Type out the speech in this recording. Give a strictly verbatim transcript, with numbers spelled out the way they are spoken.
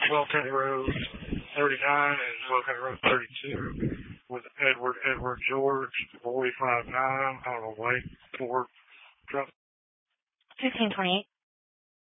twelve County Road thirty-nine and twelve County Road thirty-two with Edward Edward George four five nine on a white Ford truck. fifteen twenty-eight.